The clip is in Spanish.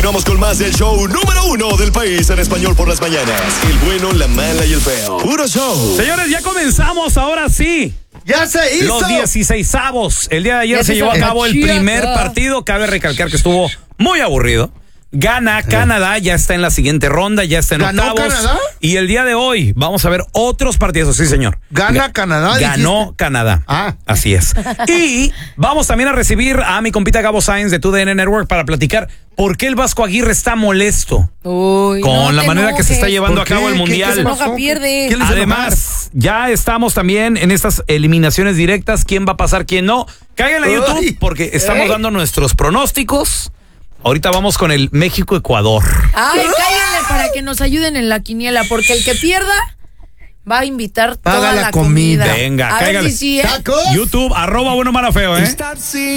Continuamos con más del show número 1 del país en español por las mañanas. El bueno, la mala y el feo. Puro show. Señores, ya comenzamos, ahora sí. ¡Ya se hizo! Los 16avos. El día de ayer se llevó a cabo el primer partido. Cabe recalcar que estuvo muy aburrido. Gana Canadá, ya está en la siguiente ronda, ya está en octavos. ¿Ganó Canadá? Y el día de hoy vamos a ver otros partidos, sí señor. ¿Gana Canadá? Ganó dijiste. Canadá. Así es. Y vamos también a recibir a mi compita Gabo Sáenz de TUDN Network para platicar por qué el Vasco Aguirre está molesto con la manera que se está llevando a cabo el Mundial. Que se enoja, pierde. Además, ya estamos también en estas eliminaciones directas. ¿Quién va a pasar, quién no? Caigan a YouTube porque estamos dando nuestros pronósticos. Ahorita vamos con el México-Ecuador. Ay, cáiganle para que nos ayuden en la quiniela, porque el que pierda va a invitar toda la comida. Venga, a cáiganle. ver si sí, ¿Tacos? YouTube, @bueno, mala, feo,